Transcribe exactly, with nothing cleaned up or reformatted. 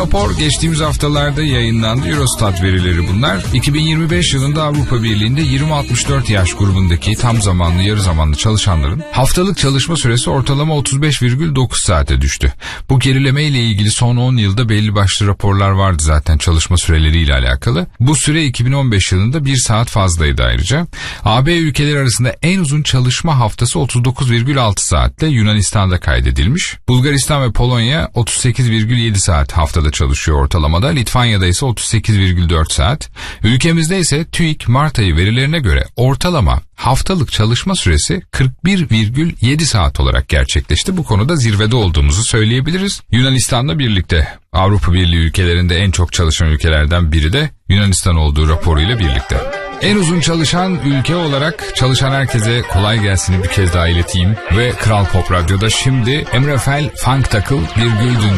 rapor geçtiğimiz haftalarda yayınlandı. Eurostat verileri bunlar. iki bin yirmi beş yılında Avrupa Birliği'nde yirmi altmış dört yaş grubundaki tam zamanlı yarı zamanlı çalışanların haftalık çalışma süresi ortalama otuz beş virgül dokuz saate düştü. Bu gerileme ile ilgili son on yılda belli başlı raporlar vardı zaten çalışma süreleriyle alakalı. Bu süre iki bin on beş yılında bir saat fazlaydı ayrıca. A B ülkeleri arasında en uzun çalışma haftası otuz dokuz virgül altı saatle Yunanistan'da kaydedilmiş. Bulgaristan ve Polonya otuz sekiz virgül yedi saat haftada çalışıyor ortalamada. Litvanya'da ise otuz sekiz virgül dört saat. Ülkemizde ise TÜİK Mart ayı verilerine göre ortalama haftalık çalışma süresi kırk bir virgül yedi saat olarak gerçekleşti. Bu konuda zirvede olduğumuzu söyleyebiliriz. Yunanistan'la birlikte Avrupa Birliği ülkelerinde en çok çalışan ülkelerden biri de Yunanistan olduğu raporuyla birlikte. En uzun çalışan ülke olarak çalışan herkese kolay gelsin bir kez daha ileteyim. Ve Kral Pop Radyo'da şimdi Emre Fel, Funk Takıl, bir Güldün